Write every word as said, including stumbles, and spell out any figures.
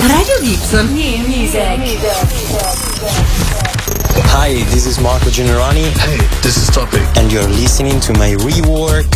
Radio Gibson. New music. Hi, this is Marco Generani. Hey, this is Topic. And you're listening to my rework